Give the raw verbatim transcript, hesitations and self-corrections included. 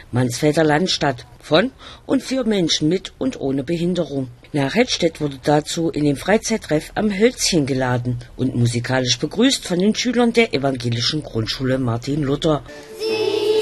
Mansfelder Land statt, von und für Menschen mit und ohne Behinderung. Nach Hettstedt wurde dazu in dem Freizeittreff am Hölzchen geladen und musikalisch begrüßt von den Schülern der evangelischen Grundschule Martin Luther. Sie